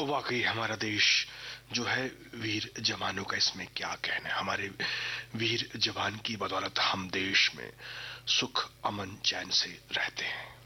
वाकई हमारा देश जो है, वीर जवानों का इसमें क्या कहना है। हमारे वीर जवान की बदौलत हम देश में सुख अमन चैन से रहते हैं।